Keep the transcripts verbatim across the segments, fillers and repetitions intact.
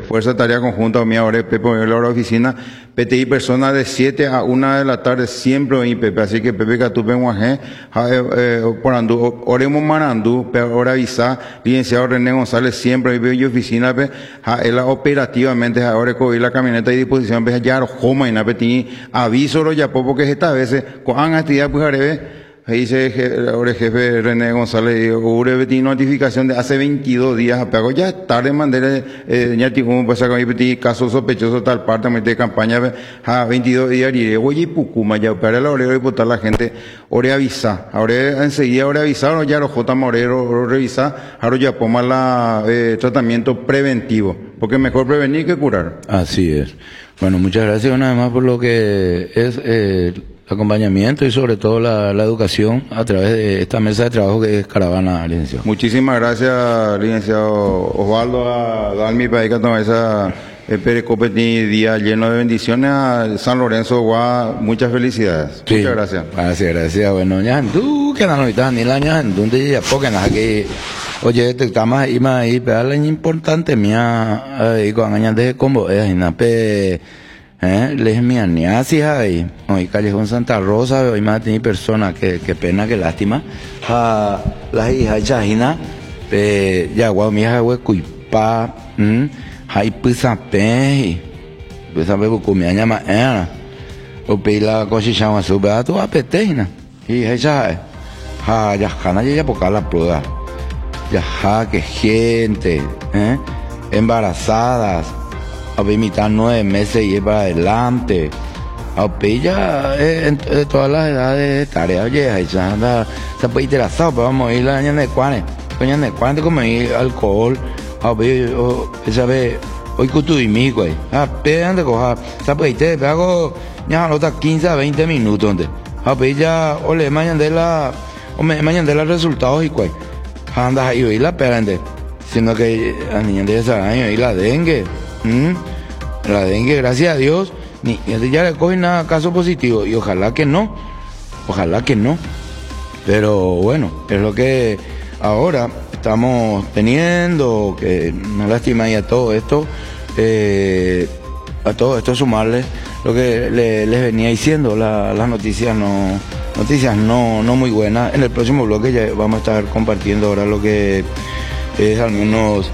Fuerza de Tarea Conjunta, mi ahora Pepe, la hora oficina, P T I persona de siete a una de la tarde, siempre en Pepe, así que Pepe Catupe Guajé, por Andú, oremos Marandú, hora avisa, licenciado René González, siempre en mi oficina, él operativamente, ahora cogí la camioneta y disposición, ya Roma y Napeti, aviso lo ya poco que esta vez, con actividad, pues haré. Ahí dice ahora el jefe René González, hubo notificación de hace veintidós días, pero ya tarde mandé, eh, ya tengo pues acá caso sospechoso tal parte de campaña a veintidós días y oye Pucuma ya para la hora de votar la gente, ahora avisa, ahora enseguida ahora avisaron ya los J Morero revisa, ahora ya ponga la eh, tratamiento preventivo, porque mejor prevenir que curar. Así es. Bueno, muchas gracias una vez más por lo que es eh, acompañamiento y sobre todo la, la educación a través de esta mesa de trabajo que es Caravana, licenciado. Muchísimas gracias, licenciado Osvaldo, a Dalmi Paica, toda esa Perecopeti, día lleno de bendiciones a San Lorenzo, Guá, muchas felicidades. Sí. Muchas gracias. Gracias, gracias. Bueno, ya tú que no ahorita ni la ña, donde ya poca nada que oye, te estamos ahí más ahí, pero es importante mía y con años de combo es en pe Eh, les mi aniasis ahí, hoy Callejón Santa Rosa, hoy más tiene personas, que, que pena, que lástima, a las hijas chajina, pe, ya guau, mi hija hue cuipa, hm, hay pisa pe, pisa pe buku mi añama era, o pe la cochichama sube a tu apetejina, y ella, ha, ya jana ya poca la prueba, ya ja, que gente, eh, embarazadas, a imitar nueve meses y ir para adelante. A ya eh, en, en todas las edades tarea, oye, ahí se anda, se puede interesar, pero vamos a ir a la ñana de cuanes, coña de cuanes como ir alcohol, a ver, esa vez, hoy que tú y mi güey, a pedan de cojar, se puede ir, hago ya nota quince a veinte minutos, donde, a ver ya, ole, mañana de la, o mañana de los resultados y cuál, anda ahí, y la perande, sino que a niña de ese año y la dengue. ¿Mm? La dengue, gracias a Dios, ni ya le cogen nada caso positivo y ojalá que no, ojalá que no, pero bueno, es lo que ahora estamos teniendo, que no lástima y a todo esto, eh, a todo esto sumarle lo que le, les venía diciendo, la, las noticias no, noticias no, no muy buenas. En el próximo bloque ya vamos a estar compartiendo ahora lo que es al menos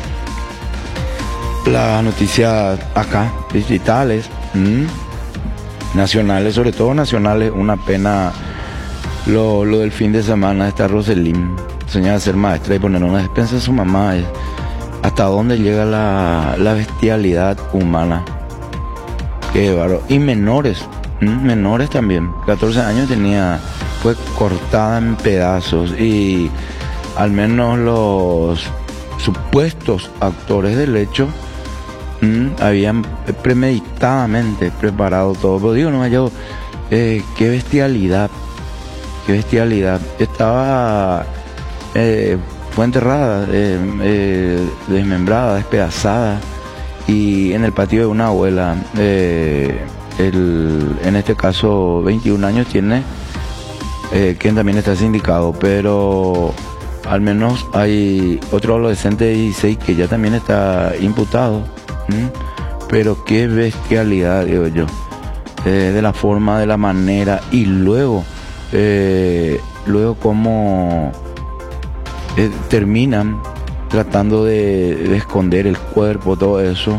las noticias acá, digitales, ¿m? nacionales, sobre todo nacionales. Una pena lo, lo del fin de semana, esta Roselín, soñaba ser maestra y poner una despensa a su mamá. Es, hasta dónde llega la, la bestialidad humana. Qué bárbaro. Y menores, ¿m? menores también, catorce años tenía, fue cortada en pedazos y al menos los supuestos actores del hecho Mm, habían premeditadamente preparado todo, pero digo, no, yo, eh, qué bestialidad, qué bestialidad. Estaba, eh, fue enterrada, eh, eh, desmembrada, despedazada, y en el patio de una abuela, eh, el, en este caso veintiún años tiene, eh, quien también está sindicado, pero al menos hay otro adolescente de dieciséis que ya también está imputado. ¿Mm? Pero qué bestialidad, digo yo, eh, de la forma, de la manera, y luego eh, luego cómo eh, terminan tratando de, de esconder el cuerpo, todo eso.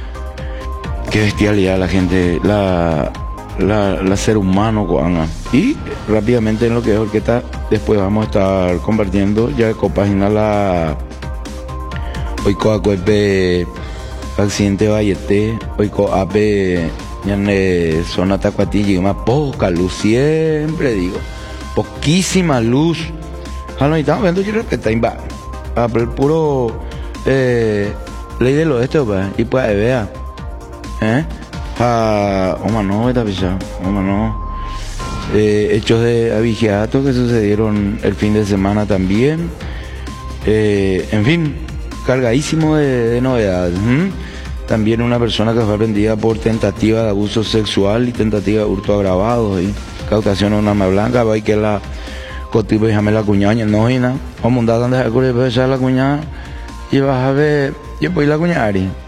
Qué bestialidad la gente, la la, la ser humano, Juana. Y rápidamente en lo que es orquesta, después vamos a estar compartiendo ya de compagina la hoy coacuepe accidente Vallete, hoy coape ñane zona Tacuatí, más poca luz, siempre digo, poquísima luz. Ah, no, y estamos viendo yo respeta imba, ah, pero el puro eh, ley del oeste, pues, y pues vea, eh, ah, oh, no, esta pisa, oh, no. Eh, hechos de abigeato que sucedieron el fin de semana también, eh, en fin, cargadísimo de, de novedades. ¿Mm? También una persona que fue aprendida por tentativa de abuso sexual y tentativa de hurto agravado y cautación a una arma blanca, va que la cotipo y jame la cuñaña, no y nada, vamos a andar donde se la cuñada y vas a ver, yo voy la cuñada.